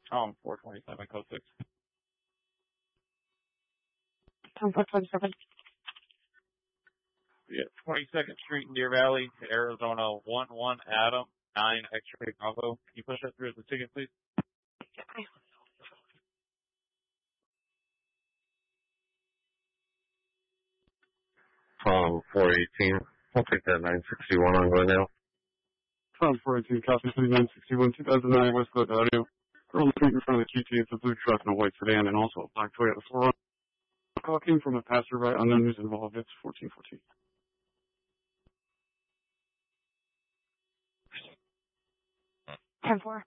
Tom, 427, code 6. Tom 427. Yeah, 22nd Street, Deer Valley, to Arizona 11 Adam, 9 X-ray Bravo. Can you push that through as a ticket, please? Tom 418. I'll take that 961 on going now. Tom 418, copy 3961, 2009 Westwood Audio. Girl on the street in front of the QT, it's a blue truck and a white sedan, and also a black Toyota 4. A call came from a passerby, unknown who's involved. It's 1414. 10-4.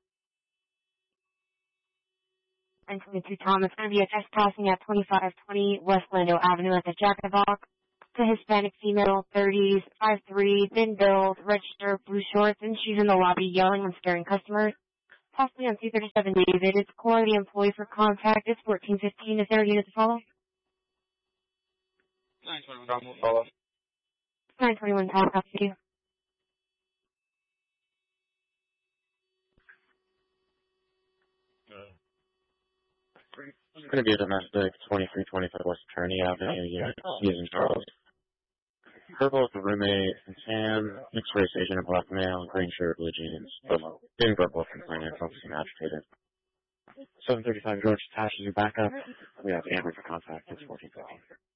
922 Tom, it's going to be a trespassing at 2520 West Lando Avenue at the Jack in the Box. It's a Hispanic female, 30s, 5'3", thin build, red shirt, blue shorts, and she's in the lobby yelling and scaring customers. Possibly on 237 David. It's core the employee for contact. It's 1415. Is there a unit to follow? 921 Tom, will follow. 921 Tom, copy you. It's going to be a domestic 2325 West Attorney Avenue, using Charles. Purple with the roommate, and tan, mixed race Asian and black male, green shirt, blue jeans. Both being verbal complaining, focusing agitated. 735 George attaches your backup. We have Amber for contact. It's 1415.